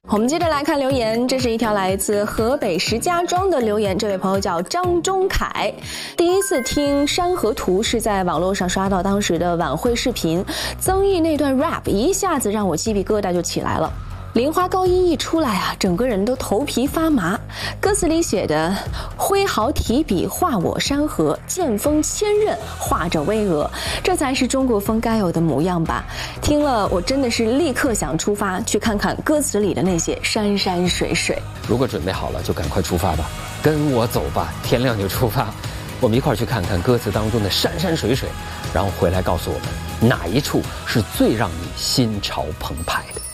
我们接着来看留言，这是一条来自河北石家庄的留言，这位朋友叫张忠凯。第一次听《山河图》是在网络上刷到当时的晚会视频，曾毅那段 rap 一下子让我鸡皮疙瘩就起来了。莲花高音一出来啊，整个人都头皮发麻。歌词里写的挥毫提笔画我山河，剑锋千仞画着巍峨，这才是中国风该有的模样吧。听了我真的是立刻想出发去看看歌词里的那些山山水水。 如果准备好了就赶快出发吧，跟我走吧，天亮就出发，我们一块儿去看看歌词当中的山山水水，然后回来告诉我们哪一处是最让你心潮澎湃的。